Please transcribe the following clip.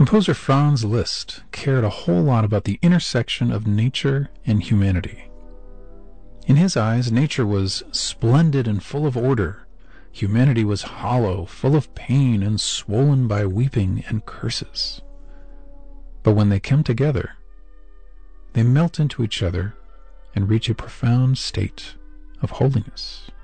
Composer Franz Liszt cared a whole lot about the intersection of nature and humanity. In his eyes, nature was splendid and full of order. Humanity was hollow, full of pain, and swollen by weeping and curses. But when they come together, they melt into each other and reach a profound state of holiness.